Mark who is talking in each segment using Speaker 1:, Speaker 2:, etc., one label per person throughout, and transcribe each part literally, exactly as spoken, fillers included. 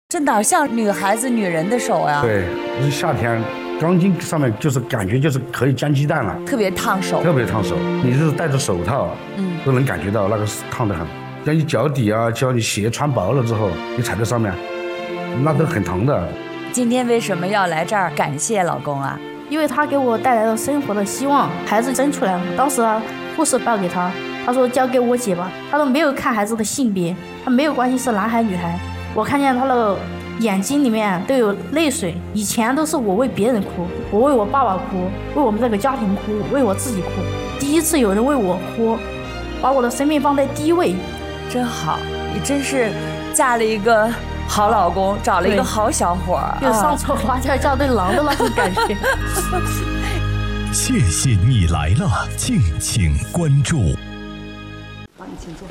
Speaker 1: 这哪像女孩子、女人的手呀？
Speaker 2: 对，你夏天钢筋上面就是感觉就是可以煎鸡蛋了，
Speaker 1: 特别烫手，
Speaker 2: 特别烫手。你是戴着手套，嗯，都能感觉到那个烫得很。像你脚底啊，叫你鞋穿薄了之后，你踩在上面，那都很疼的。
Speaker 1: 今天为什么要来这儿感谢老公啊？
Speaker 3: 因为他给我带来了生活的希望。孩子生出来了，当时啊，护士抱给他，他说交给我姐吧，他都没有看孩子的性别，他没有关心是男孩女孩。我看见他的眼睛里面都有泪水，以前都是我为别人哭，我为我爸爸哭，为我们这个家庭哭，为我自己哭。第一次有人为我哭，把我的生命放在第一位，
Speaker 1: 真好，你真是嫁了一个好老公，找了一个好小伙儿，
Speaker 3: 有上错花轿嫁对郎的那种感觉。
Speaker 4: 谢谢你来了，敬请关注。
Speaker 1: 好，你请坐。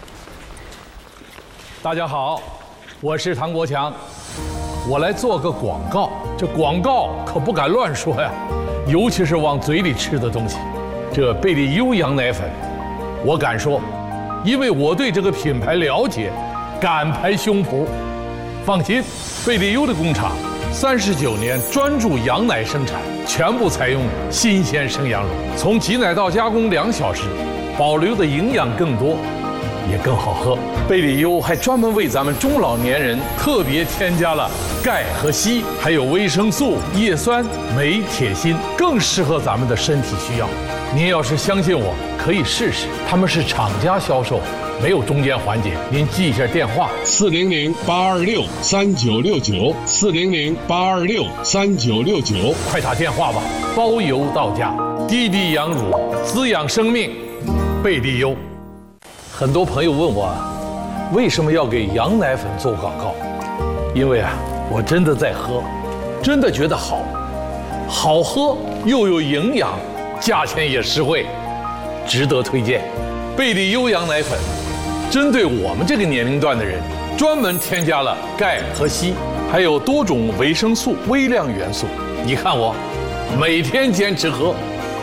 Speaker 5: 大家好，我是唐国强，我来做个广告。这广告可不敢乱说呀，尤其是往嘴里吃的东西。这贝利优羊奶粉，我敢说，因为我对这个品牌了解，敢拍胸脯。放心，贝利优的工厂三十九年专注羊奶生产，全部采用新鲜生羊乳，从挤奶到加工两小时，保留的营养更多，也更好喝。贝利优还专门为咱们中老年人特别添加了钙和硒，还有维生素、叶酸、镁、铁、锌，更适合咱们的身体需要。您要是相信我，可以试试。他们是厂家销售，没有中间环节。您记一下电话：
Speaker 6: 四零零八二六三九六九，四零零八二六三九六九，
Speaker 5: 快打电话吧，包邮到家。滴滴羊乳，滋养生命，贝利优。很多朋友问我，为什么要给羊奶粉做广告？因为啊，我真的在喝，真的觉得好，好喝又有营养，价钱也实惠，值得推荐。贝利优羊奶粉针对我们这个年龄段的人，专门添加了钙和硒，还有多种维生素、微量元素。你看我每天坚持喝。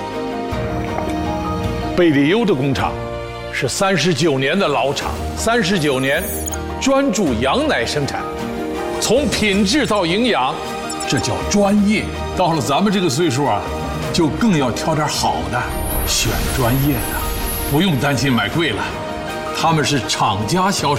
Speaker 5: 贝利优的工厂是三十九年的老厂，三十九年专注羊奶生产，从品质到营养，这叫专业。到了咱们这个岁数啊，就更要挑点好的，选专业的，不用担心买贵了。他们是厂家销售。